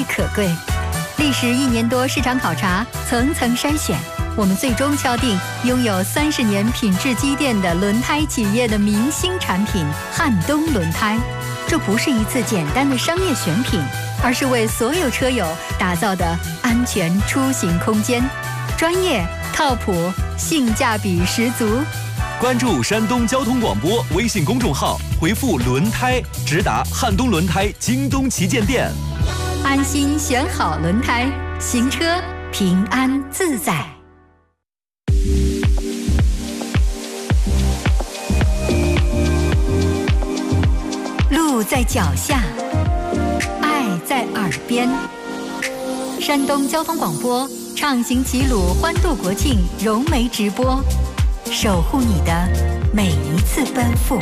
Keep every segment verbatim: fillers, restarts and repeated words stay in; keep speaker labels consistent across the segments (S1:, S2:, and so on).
S1: 可贵。历时一年多市场考察，层层筛选，我们最终敲定拥有三十年品质积淀的轮胎企业的明星产品汉东轮胎。这不是一次简单的商业选品，而是为所有车友打造的安全出行空间，专业、靠谱、性价比十足。
S2: 关注山东交通广播微信公众号，回复轮胎直达汉东轮胎京东旗舰店。
S1: 安心选好轮胎，行车平安自在。路在脚下，爱在耳边。山东交通广播畅行齐鲁欢度国庆融媒直播，守护你的每一次奔赴。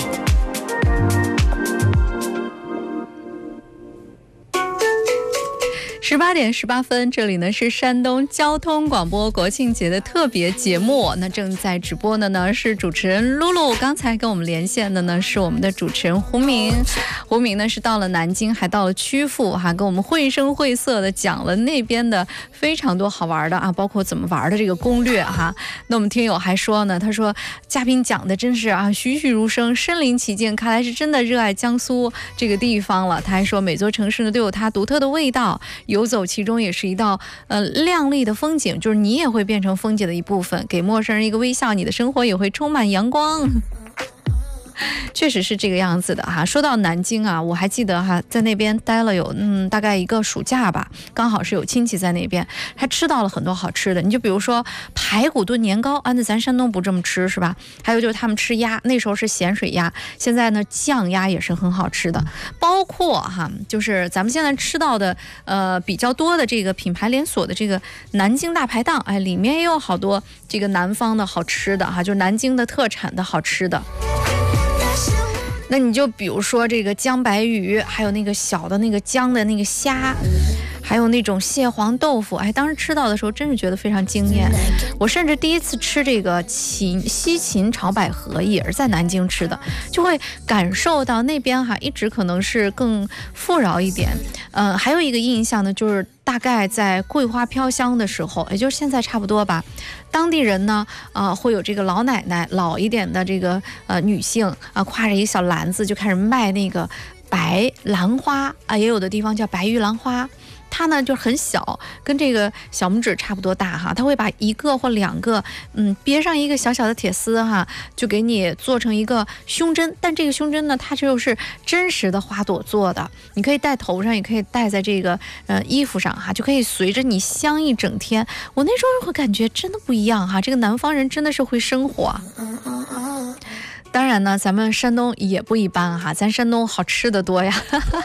S3: 十八点十八分，这里呢是山东交通广播国庆节的特别节目。那正在直播的呢是主持人露露，刚才跟我们连线的呢是我们的主持人胡明。胡明呢是到了南京，还到了曲阜哈，跟我们绘声绘色的讲了那边的非常多好玩的啊，包括怎么玩的这个攻略哈。那我们听友还说呢，他说嘉宾讲的真是啊栩栩如生，身临其境，看来是真的热爱江苏这个地方了。他还说每座城市呢都有它独特的味道，游走其中也是一道呃亮丽的风景，就是你也会变成风景的一部分，给陌生人一个微笑，你的生活也会充满阳光。确实是这个样子的哈。说到南京啊，我还记得哈，在那边待了有嗯大概一个暑假吧，刚好是有亲戚在那边，还吃到了很多好吃的。你就比如说排骨炖年糕，啊，那咱山东不这么吃是吧？还有就是他们吃鸭，那时候是咸水鸭，现在呢酱鸭也是很好吃的。包括哈，就是咱们现在吃到的呃比较多的这个品牌连锁的这个南京大排档，哎，里面也有好多这个南方的好吃的哈，就是南京的特产的好吃的。那你就比如说这个江白鱼，还有那个小的那个江的那个虾，还有那种蟹黄豆腐，哎，当时吃到的时候真是觉得非常惊艳。我甚至第一次吃这个芹西芹炒百合也是在南京吃的，就会感受到那边哈一直可能是更富饶一点。呃，还有一个印象呢，就是大概在桂花飘香的时候，也就是现在差不多吧，当地人呢，呃，会有这个老奶奶，老一点的这个呃女性啊、呃，挎着一小篮子就开始卖那个白兰花啊、呃，也有的地方叫白玉兰花。它呢就很小，跟这个小拇指差不多大哈，它会把一个或两个嗯别上一个小小的铁丝哈，就给你做成一个胸针。但这个胸针呢，它就是真实的花朵做的，你可以戴头上，也可以戴在这个呃衣服上哈，就可以随着你香一整天。我那时候会感觉真的不一样哈，这个南方人真的是会生活。当然呢，咱们山东也不一般哈，咱山东好吃的多呀。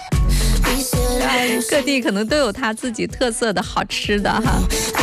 S3: 各地可能都有它自己特色的好吃的哈。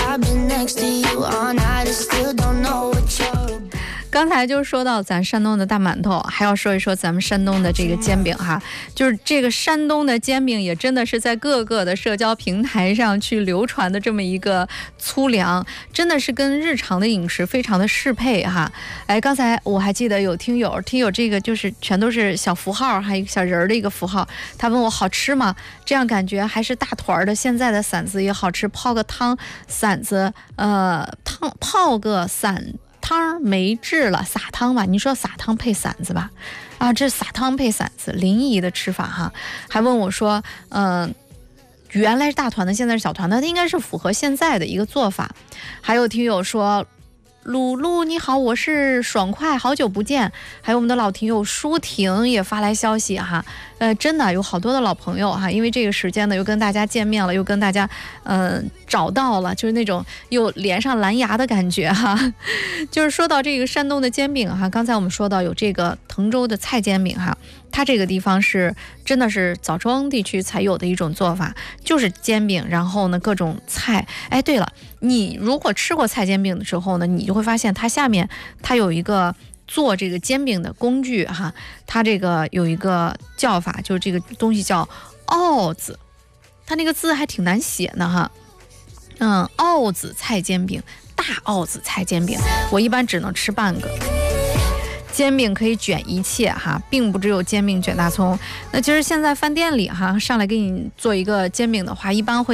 S3: 刚才就说到咱山东的大馒头，还要说一说咱们山东的这个煎饼哈。就是这个山东的煎饼也真的是在各个的社交平台上去流传的这么一个粗粮，真的是跟日常的饮食非常的适配哈。哎，刚才我还记得有听友听友这个就是全都是小符号，还有一个小人儿的一个符号，他问我好吃吗？这样感觉还是大团的现在的馓子也好吃，泡个汤馓子呃汤泡个馓汤没治了，撒汤吧，你说撒汤配馓子吧，啊，这撒汤配馓子，临沂的吃法哈。还问我说，嗯、呃，原来是大团的，现在是小团的，它应该是符合现在的一个做法。还有听友说，鲁鲁你好，我是爽快，好久不见。还有我们的老听友舒婷也发来消息哈，呃，真的有好多的老朋友哈，因为这个时间呢又跟大家见面了，又跟大家嗯、呃、找到了，就是那种又连上蓝牙的感觉哈。就是说到这个山东的煎饼哈，刚才我们说到有这个滕州的菜煎饼哈，它这个地方是真的是枣庄地区才有的一种做法，就是煎饼，然后呢各种菜。哎，对了，你如果吃过菜煎饼的时候呢，你就会发现它下面它有一个做这个煎饼的工具哈，它这个有一个叫法，就是这个东西叫鏊子，它那个字还挺难写呢哈。嗯，鏊子菜煎饼，大鏊子菜煎饼，我一般只能吃半个。煎饼可以卷一切哈，并不只有煎饼卷大葱。那其实现在饭店里哈，上来给你做一个煎饼的话，一般会